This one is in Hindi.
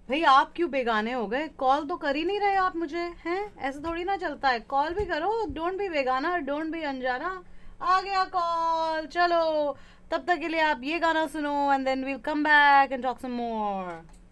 भाई आप क्यों बेगाने हो गए? कॉल तो कर ही नहीं रहे आप मुझे, हैं? ऐसे थोड़ी ना चलता है, कॉल भी करो। डोंट बी बेगाना, डोंट बी अनजाना। आ गया कॉल, चलो। तब तक के लिए आप ये गाना सुनो and then we'll come back and talk some more.